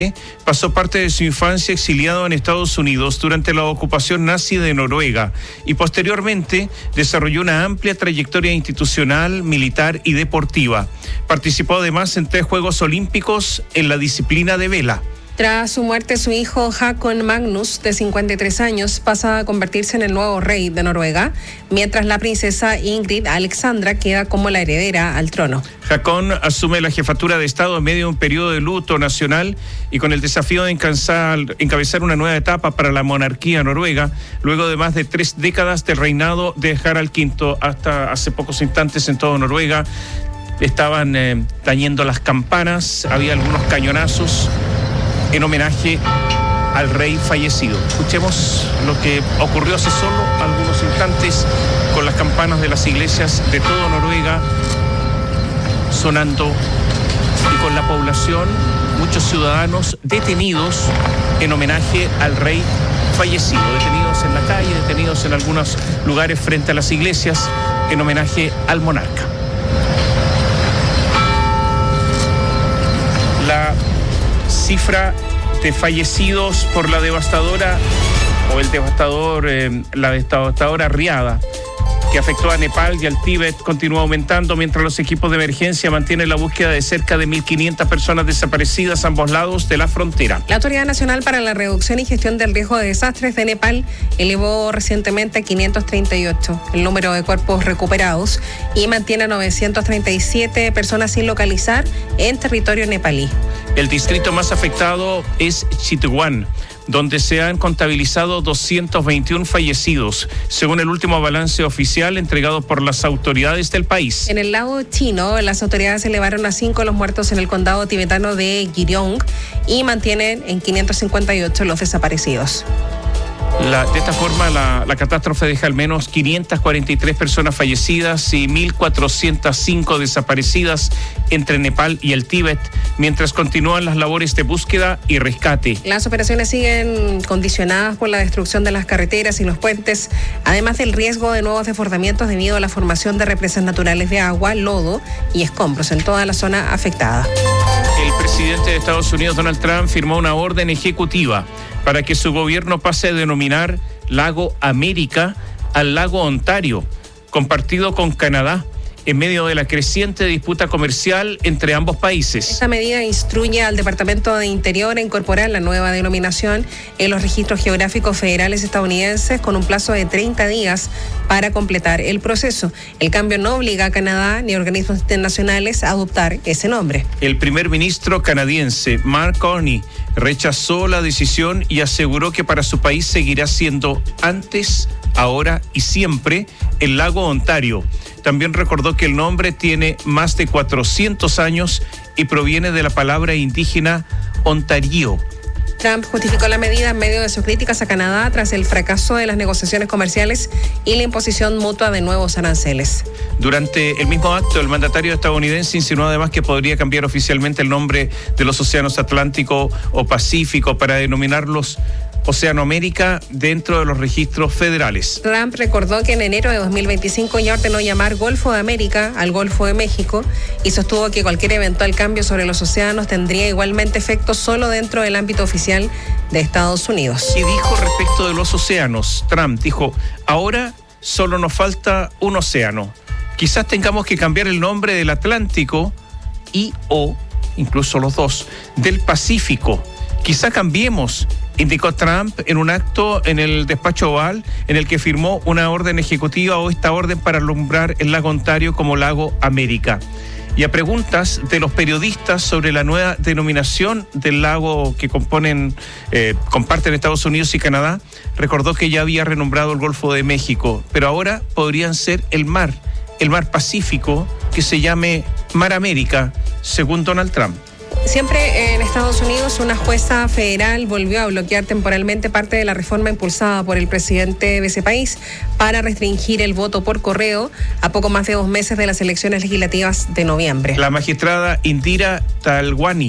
pasó parte de su infancia exiliado en Estados Unidos durante la ocupación nazi de Noruega y posteriormente desarrolló una amplia trayectoria institucional, militar y deportiva. Participó además en 3 Juegos Olímpicos en la disciplina de vela. Tras su muerte, su hijo Håkon Magnus, de 53 años, pasa a convertirse en el nuevo rey de Noruega, mientras la princesa Ingrid Alexandra queda como la heredera al trono. Håkon asume la jefatura de Estado en medio de un periodo de luto nacional y con el desafío de encabezar una nueva etapa para la monarquía noruega, luego de más de 3 décadas del reinado de Harald V. Hasta hace pocos instantes en toda Noruega estaban tañendo las campanas, había algunos cañonazos en homenaje al rey fallecido. Escuchemos lo que ocurrió hace solo algunos instantes con las campanas de las iglesias de toda Noruega sonando y con la población, muchos ciudadanos detenidos en homenaje al rey fallecido, detenidos en la calle, detenidos en algunos lugares frente a las iglesias en homenaje al monarca. La cifra de fallecidos por la devastadora riada que afectó a Nepal y al Tíbet continúa aumentando, mientras los equipos de emergencia mantienen la búsqueda de cerca de 1.500 personas desaparecidas a ambos lados de la frontera. La Autoridad Nacional para la Reducción y Gestión del Riesgo de Desastres de Nepal elevó recientemente a 538 el número de cuerpos recuperados y mantiene a 937 personas sin localizar en territorio nepalí. El distrito más afectado es Chitwan, donde se han contabilizado 221 fallecidos, según el último balance oficial entregado por las autoridades del país. En el lado chino, las autoridades elevaron a 5 los muertos en el condado tibetano de Giryong y mantienen en 558 los desaparecidos. De esta forma, la catástrofe deja al menos 543 personas fallecidas y 1.405 desaparecidas entre Nepal y el Tíbet, mientras continúan las labores de búsqueda y rescate. Las operaciones siguen condicionadas por la destrucción de las carreteras y los puentes, además del riesgo de nuevos desbordamientos debido a la formación de represas naturales de agua, lodo y escombros en toda la zona afectada. El presidente de Estados Unidos, Donald Trump, firmó una orden ejecutiva para que su gobierno pase a denominar Lago América al Lago Ontario, compartido con Canadá, en medio de la creciente disputa comercial entre ambos países. Esta medida instruye al Departamento de Interior a incorporar la nueva denominación en los registros geográficos federales estadounidenses con un plazo de 30 días para completar el proceso. El cambio no obliga a Canadá ni a organismos internacionales a adoptar ese nombre. El primer ministro canadiense, Mark Carney, rechazó la decisión y aseguró que para su país seguirá siendo antes, ahora y siempre el Lago Ontario. También recordó que el nombre tiene más de 400 años y proviene de la palabra indígena Ontario. Trump justificó la medida en medio de sus críticas a Canadá tras el fracaso de las negociaciones comerciales y la imposición mutua de nuevos aranceles. Durante el mismo acto, el mandatario estadounidense insinuó además que podría cambiar oficialmente el nombre de los océanos Atlántico o Pacífico para denominarlos Oceanoamérica dentro de los registros federales. Trump recordó que en enero de 2025 ya ordenó llamar Golfo de América al Golfo de México y sostuvo que cualquier eventual cambio sobre los océanos tendría igualmente efecto solo dentro del ámbito oficial de Estados Unidos. Y dijo respecto de los océanos, Trump dijo, ahora solo nos falta un océano. Quizás tengamos que cambiar el nombre del Atlántico o incluso los dos, del Pacífico. Quizá cambiemos, indicó Trump en un acto en el despacho Oval en el que firmó una orden ejecutiva o esta orden para nombrar el lago Ontario como Lago América. Y a preguntas de los periodistas sobre la nueva denominación del lago que comparten Estados Unidos y Canadá, recordó que ya había renombrado el Golfo de México, pero ahora podrían ser el mar Pacífico, que se llame Mar América, según Donald Trump. Siempre en Estados Unidos, una jueza federal volvió a bloquear temporalmente parte de la reforma impulsada por el presidente de ese país para restringir el voto por correo a poco más de 2 meses de las elecciones legislativas de noviembre. La magistrada Indira Talwani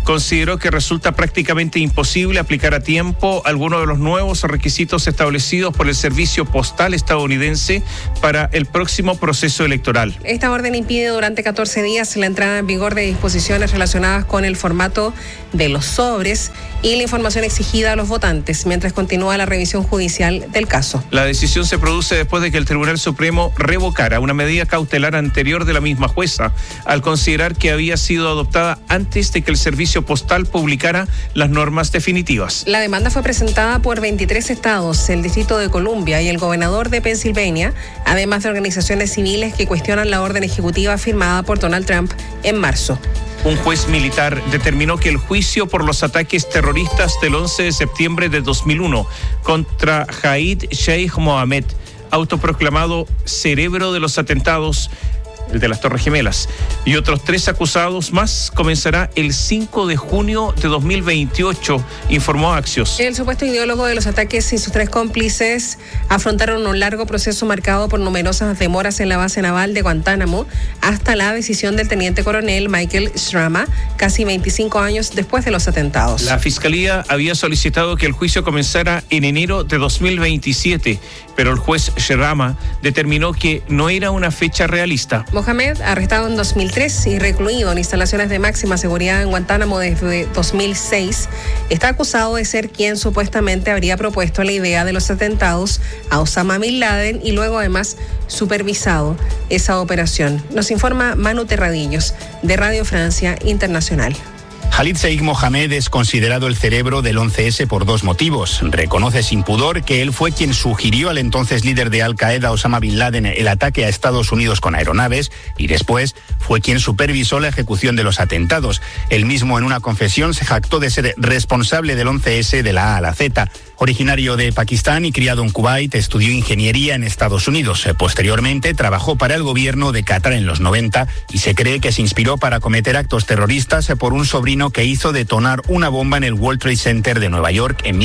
consideró que resulta prácticamente imposible aplicar a tiempo algunos de los nuevos requisitos establecidos por el Servicio Postal estadounidense para el próximo proceso electoral. Esta orden impide durante 14 días la entrada en vigor de disposiciones relacionadas con el formato de los sobres y la información exigida a los votantes, mientras continúa la revisión judicial del caso. La decisión se produce después de que el Tribunal Supremo revocara una medida cautelar anterior de la misma jueza, al considerar que había sido adoptada antes de que el Servicio Postal publicara las normas definitivas. La demanda fue presentada por 23 estados, el Distrito de Columbia y el gobernador de Pensilvania, además de organizaciones civiles que cuestionan la orden ejecutiva firmada por Donald Trump en marzo. Un juez militar determinó que el juicio por los ataques terroristas del 11 de septiembre de 2001 contra Jaid Sheikh Mohammed, autoproclamado cerebro de los atentados, el de las Torres Gemelas, y otros 3 acusados más, comenzará el 5 de junio de 2028, informó Axios. El supuesto ideólogo de los ataques y sus 3 cómplices afrontaron un largo proceso marcado por numerosas demoras en la base naval de Guantánamo hasta la decisión del teniente coronel Michael Shrama, casi 25 años después de los atentados. La Fiscalía había solicitado que el juicio comenzara en enero de 2027, pero el juez Shrama determinó que no era una fecha realista. Mohamed, arrestado en 2003 y recluido en instalaciones de máxima seguridad en Guantánamo desde 2006, está acusado de ser quien supuestamente habría propuesto la idea de los atentados a Osama Bin Laden y luego además supervisado esa operación. Nos informa Manu Terradillos, de Radio Francia Internacional. Khalid Sheikh Mohammed es considerado el cerebro del 11S por 2 motivos. Reconoce sin pudor que él fue quien sugirió al entonces líder de Al-Qaeda, Osama Bin Laden, el ataque a Estados Unidos con aeronaves y después fue quien supervisó la ejecución de los atentados. Él mismo en una confesión se jactó de ser responsable del 11S de la A a la Z. Originario de Pakistán y criado en Kuwait, estudió ingeniería en Estados Unidos. Posteriormente trabajó para el gobierno de Qatar en los 90 y se cree que se inspiró para cometer actos terroristas por un sobrino que hizo detonar una bomba en el World Trade Center de Nueva York en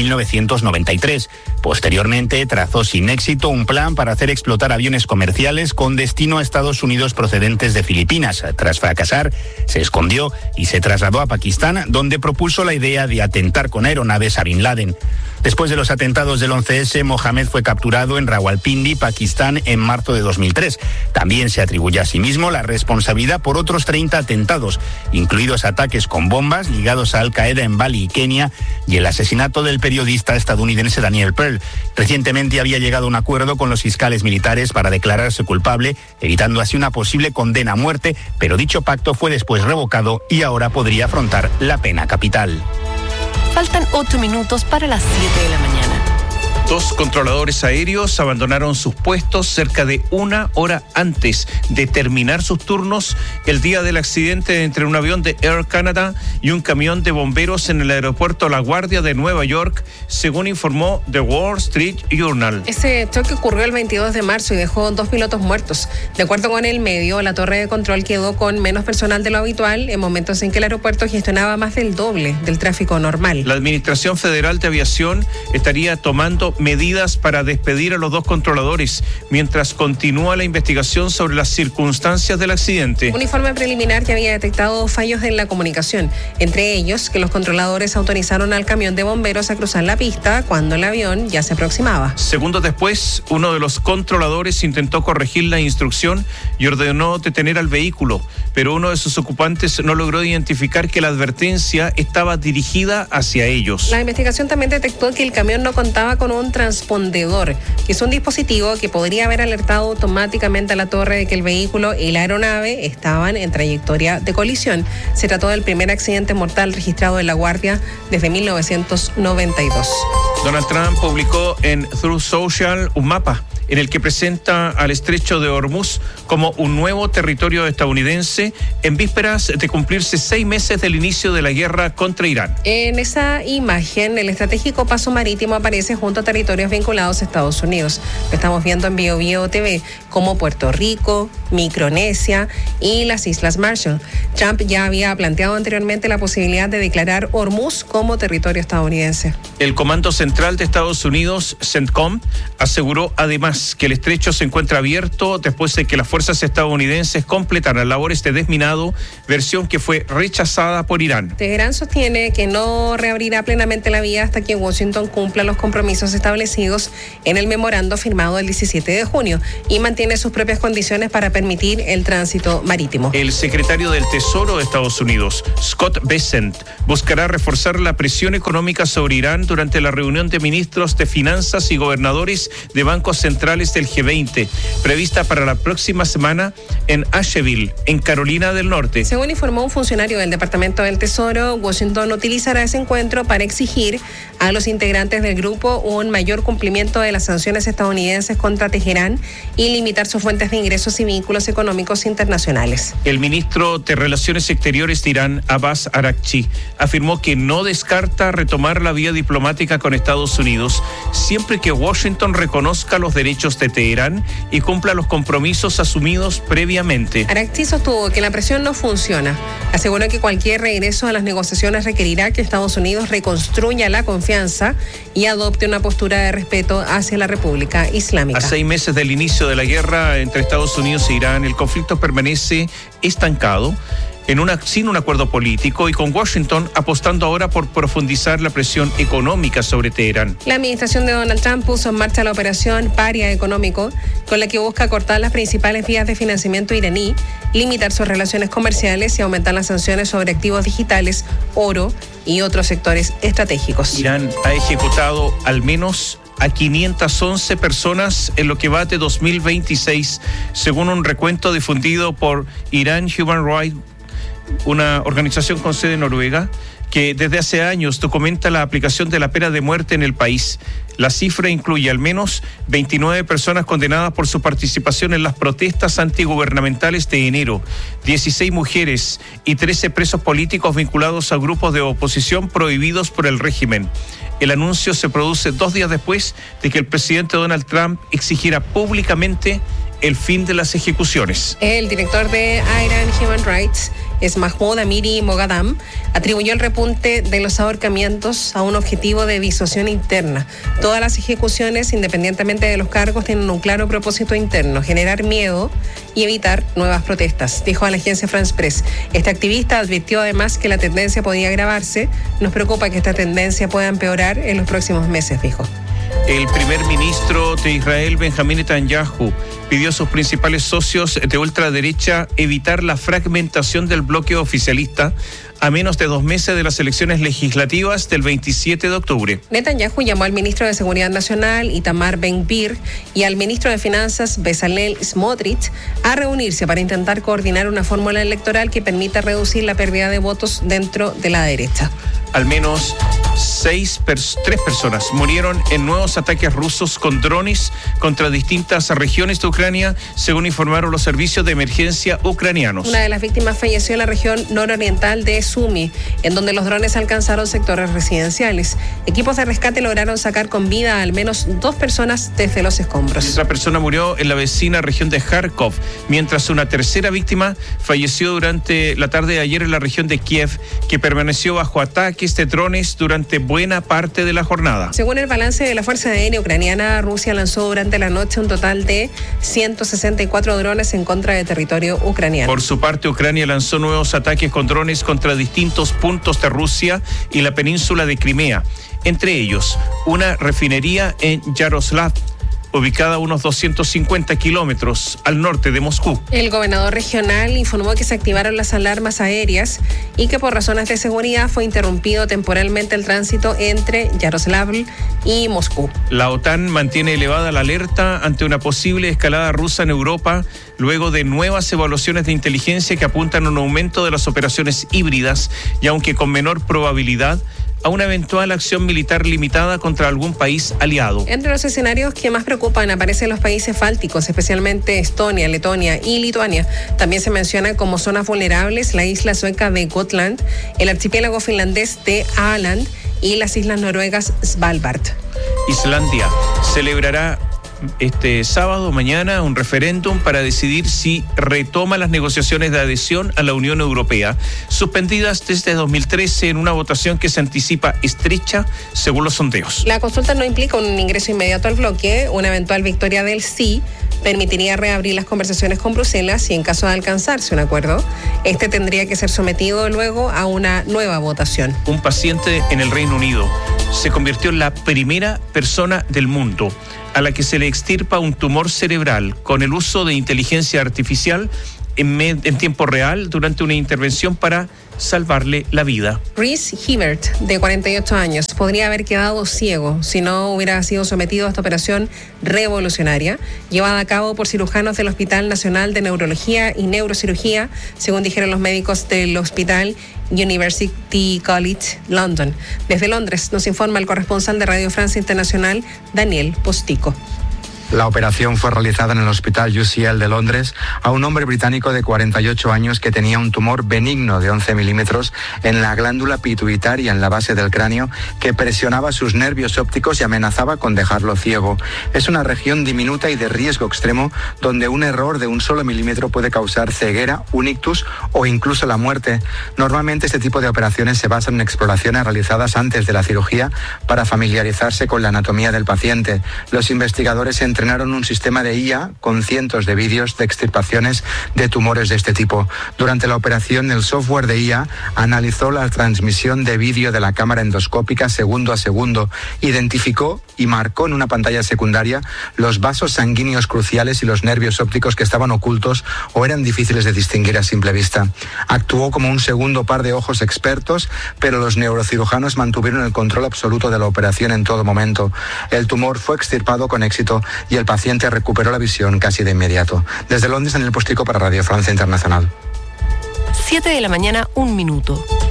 1993. Posteriormente trazó sin éxito un plan para hacer explotar aviones comerciales con destino a Estados Unidos procedentes de Filipinas. Tras fracasar, se escondió y se trasladó a Pakistán, donde propuso la idea de atentar con aeronaves a Bin Laden. Después de los atentados del 11S, Mohammed fue capturado en Rawalpindi, Pakistán, en marzo de 2003. También se atribuye a sí mismo la responsabilidad por otros 30 atentados, incluidos ataques con bombas ligados a Al-Qaeda en Bali y Kenia y el asesinato del periodista estadounidense Daniel Pearl. Recientemente había llegado a un acuerdo con los fiscales militares para declararse culpable, evitando así una posible condena a muerte, pero dicho pacto fue después revocado y ahora podría afrontar la pena capital. Faltan 8 minutos para las 7 de la mañana. 2 controladores aéreos abandonaron sus puestos cerca de 1 hora antes de terminar sus turnos el día del accidente entre un avión de Air Canada y un camión de bomberos en el aeropuerto La Guardia de Nueva York, según informó The Wall Street Journal. Ese choque ocurrió el 22 de marzo y dejó 2 pilotos muertos. De acuerdo con el medio, la torre de control quedó con menos personal de lo habitual en momentos en que el aeropuerto gestionaba más del doble del tráfico normal. La Administración Federal de Aviación estaría tomando medidas para despedir a los 2 controladores mientras continúa la investigación sobre las circunstancias del accidente. Un informe preliminar que había detectado fallos en la comunicación, entre ellos que los controladores autorizaron al camión de bomberos a cruzar la pista cuando el avión ya se aproximaba. Segundos después, uno de los controladores intentó corregir la instrucción y ordenó detener al vehículo, pero uno de sus ocupantes no logró identificar que la advertencia estaba dirigida hacia ellos. La investigación también detectó que el camión no contaba con un transpondedor, que es un dispositivo que podría haber alertado automáticamente a la torre de que el vehículo y la aeronave estaban en trayectoria de colisión. Se trató del primer accidente mortal registrado en La Guardia desde 1992. Donald Trump publicó en Truth Social un mapa en el que presenta al estrecho de Hormuz como un nuevo territorio estadounidense en vísperas de cumplirse 6 meses del inicio de la guerra contra Irán. En esa imagen, el estratégico paso marítimo aparece junto a territorios vinculados a Estados Unidos. Lo estamos viendo en Bio Bio TV, como Puerto Rico, Micronesia y las Islas Marshall. Trump ya había planteado anteriormente la posibilidad de declarar Hormuz como territorio estadounidense. El Comando Central de Estados Unidos, CENTCOM, aseguró además más que el estrecho se encuentra abierto después de que las fuerzas estadounidenses completaran labores de desminado, versión que fue rechazada por Irán. Teherán sostiene que no reabrirá plenamente la vía hasta que Washington cumpla los compromisos establecidos en el memorando firmado el 17 de junio y mantiene sus propias condiciones para permitir el tránsito marítimo. El secretario del Tesoro de Estados Unidos, Scott Bessent, buscará reforzar la presión económica sobre Irán durante la reunión de ministros de Finanzas y gobernadores de bancos centrales del G20, prevista para la próxima semana en Asheville, en Carolina del Norte. Según informó un funcionario del Departamento del Tesoro, Washington utilizará ese encuentro para exigir a los integrantes del grupo un mayor cumplimiento de las sanciones estadounidenses contra Teherán y limitar sus fuentes de ingresos y vínculos económicos internacionales. El ministro de Relaciones Exteriores de Irán, Abbas Araghchi, afirmó que no descarta retomar la vía diplomática con Estados Unidos siempre que Washington reconozca los derechos de Teherán y cumpla los compromisos asumidos previamente. Araghchi sostuvo que la presión no funciona. Aseguró que cualquier regreso a las negociaciones requerirá que Estados Unidos reconstruya la confianza y adopte una postura de respeto hacia la República Islámica. A 6 meses del inicio de la guerra entre Estados Unidos e Irán, el conflicto permanece estancado sin un acuerdo político y con Washington apostando ahora por profundizar la presión económica sobre Teherán. La administración de Donald Trump puso en marcha la operación Paria Económico, con la que busca cortar las principales vías de financiamiento iraní, limitar sus relaciones comerciales y aumentar las sanciones sobre activos digitales, oro y otros sectores estratégicos. Irán ha ejecutado al menos a 511 personas en lo que va de 2026, según un recuento difundido por Iran Human Rights, una organización con sede en Noruega, que desde hace años documenta la aplicación de la pena de muerte en el país. La cifra incluye al menos 29 personas condenadas por su participación en las protestas antigubernamentales de enero, 16 mujeres y 13 presos políticos vinculados a grupos de oposición prohibidos por el régimen. El anuncio se produce 2 días después de que el presidente Donald Trump exigiera públicamente el fin de las ejecuciones. El director de Iran Human Rights, Mahmoud Amiri Moghadam, atribuyó el repunte de los ahorcamientos a un objetivo de disuasión interna. Todas las ejecuciones, independientemente de los cargos, tienen un claro propósito interno: generar miedo y evitar nuevas protestas, dijo a la agencia France Press. Este activista advirtió además que la tendencia podía agravarse. Nos preocupa que esta tendencia pueda empeorar en los próximos meses, dijo. El primer ministro de Israel, Benjamín Netanyahu, pidió a sus principales socios de ultraderecha evitar la fragmentación del bloque oficialista a menos de 2 meses de las elecciones legislativas del 27 de octubre. Netanyahu llamó al ministro de Seguridad Nacional, Itamar Ben-Gvir, y al ministro de Finanzas, Bezalel Smotrich, a reunirse para intentar coordinar una fórmula electoral que permita reducir la pérdida de votos dentro de la derecha. Al menos 3 personas murieron en nuevos ataques rusos con drones contra distintas regiones de Ucrania, según informaron los servicios de emergencia ucranianos. Una de las víctimas falleció en la región nororiental de Sumy, en donde los drones alcanzaron sectores residenciales. Equipos de rescate lograron sacar con vida a al menos 2 personas desde los escombros. Otra persona murió en la vecina región de Kharkov, mientras una tercera víctima falleció durante la tarde de ayer en la región de Kiev, que permaneció bajo ataques de drones durante buena parte de la jornada. Según el balance de la Fuerza Aérea Ucraniana, Rusia lanzó durante la noche un total de 164 drones en contra de territorio ucraniano. Por su parte, Ucrania lanzó nuevos ataques con drones contra distintos puntos de Rusia y la península de Crimea, entre ellos una refinería en Yaroslav, ubicada a unos 250 kilómetros al norte de Moscú. El gobernador regional informó que se activaron las alarmas aéreas y que por razones de seguridad fue interrumpido temporalmente el tránsito entre Yaroslavl y Moscú. La OTAN mantiene elevada la alerta ante una posible escalada rusa en Europa, luego de nuevas evaluaciones de inteligencia que apuntan a un aumento de las operaciones híbridas y, aunque con menor probabilidad, a una eventual acción militar limitada contra algún país aliado. Entre los escenarios que más preocupan aparecen los países bálticos, especialmente Estonia, Letonia y Lituania. También se menciona como zonas vulnerables la isla sueca de Gotland, el archipiélago finlandés de Åland y las islas noruegas Svalbard. Islandia celebrará este sábado, mañana, un referéndum para decidir si retoma las negociaciones de adhesión a la Unión Europea, suspendidas desde 2013 en una votación que se anticipa estrecha según los sondeos. La consulta no implica un ingreso inmediato al bloque. Una eventual victoria del sí permitiría reabrir las conversaciones con Bruselas y en caso de alcanzarse un acuerdo, este tendría que ser sometido luego a una nueva votación. Un paciente en el Reino Unido se convirtió en la primera persona del mundo a la que se le extirpa un tumor cerebral con el uso de inteligencia artificial en tiempo real durante una intervención para salvarle la vida. Rhys Hibbert, de 48 años, podría haber quedado ciego si no hubiera sido sometido a esta operación revolucionaria, llevada a cabo por cirujanos del Hospital Nacional de Neurología y Neurocirugía, según dijeron los médicos del Hospital University College London. Desde Londres nos informa el corresponsal de Radio Francia Internacional, Daniel Postico. La operación fue realizada en el Hospital UCL de Londres a un hombre británico de 48 años que tenía un tumor benigno de 11 milímetros en la glándula pituitaria en la base del cráneo que presionaba sus nervios ópticos y amenazaba con dejarlo ciego. Es una región diminuta y de riesgo extremo donde un error de un solo milímetro puede causar ceguera, un ictus o incluso la muerte. Normalmente este tipo de operaciones se basan en exploraciones realizadas antes de la cirugía para familiarizarse con la anatomía del paciente. Los investigadores entrenaron un sistema de IA con cientos de vídeos de extirpaciones de tumores de este tipo. Durante la operación, el software de IA analizó la transmisión de vídeo de la cámara endoscópica segundo a segundo, identificó y marcó en una pantalla secundaria los vasos sanguíneos cruciales y los nervios ópticos que estaban ocultos o eran difíciles de distinguir a simple vista. Actuó como un segundo par de ojos expertos, pero los neurocirujanos mantuvieron el control absoluto de la operación en todo momento. El tumor fue extirpado con éxito y el paciente recuperó la visión casi de inmediato. Desde Londres, Daniel Postico para Radio Francia Internacional. 7:01 a.m.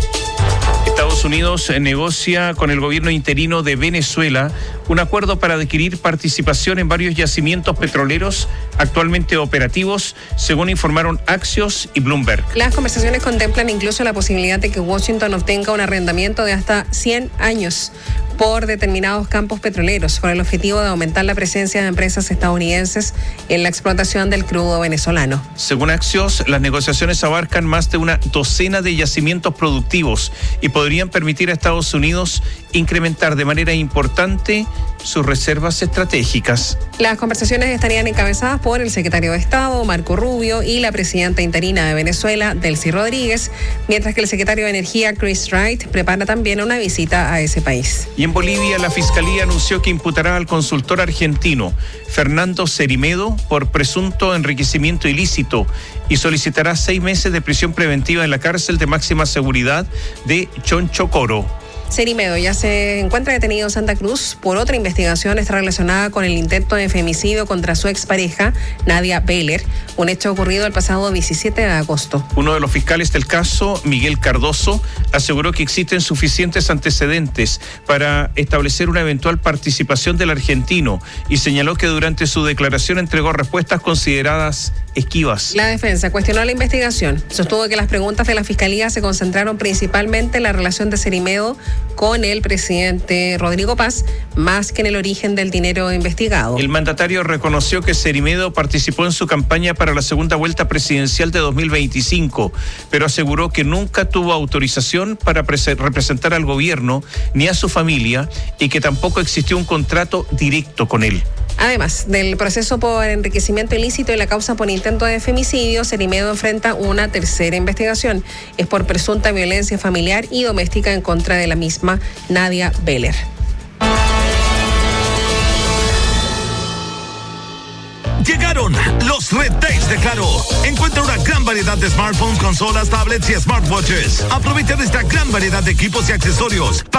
Estados Unidos negocia con el gobierno interino de Venezuela un acuerdo para adquirir participación en varios yacimientos petroleros actualmente operativos, según informaron Axios y Bloomberg. Las conversaciones contemplan incluso la posibilidad de que Washington obtenga un arrendamiento de hasta 100 años por determinados campos petroleros, con el objetivo de aumentar la presencia de empresas estadounidenses en la explotación del crudo venezolano. Según Axios, las negociaciones abarcan más de una docena de yacimientos productivos y podrían permitir a Estados Unidos incrementar de manera importante sus reservas estratégicas. Las conversaciones estarían encabezadas por el secretario de Estado, Marco Rubio, y la presidenta interina de Venezuela, Delcy Rodríguez, mientras que el secretario de Energía, Chris Wright, prepara también una visita a ese país. Y en Bolivia, la Fiscalía anunció que imputará al consultor argentino, Fernando Cerimedo, por presunto enriquecimiento ilícito y solicitará 6 meses de prisión preventiva en la cárcel de máxima seguridad de Chonchocoro. Cerimedo ya se encuentra detenido en Santa Cruz por otra investigación está relacionada con el intento de femicidio contra su expareja, Nadia Beller, un hecho ocurrido el pasado 17 de agosto. Uno de los fiscales del caso, Miguel Cardoso, aseguró que existen suficientes antecedentes para establecer una eventual participación del argentino y señaló que durante su declaración entregó respuestas consideradas esquivas. La defensa cuestionó la investigación. Sostuvo que las preguntas de la Fiscalía se concentraron principalmente en la relación de Cerimedo con el presidente Rodrigo Paz, más que en el origen del dinero investigado. El mandatario reconoció que Cerimedo participó en su campaña para la segunda vuelta presidencial de 2025, pero aseguró que nunca tuvo autorización para representar al gobierno ni a su familia y que tampoco existió un contrato directo con él. Además del proceso por enriquecimiento ilícito y la causa por intento de femicidio, Cerimedo enfrenta una tercera investigación. Es por presunta violencia familiar y doméstica en contra de la misma Nadia Beller. Llegaron los Red Days de Claro. Encuentra una gran variedad de smartphones, consolas, tablets y smartwatches. Aprovecha de esta gran variedad de equipos y accesorios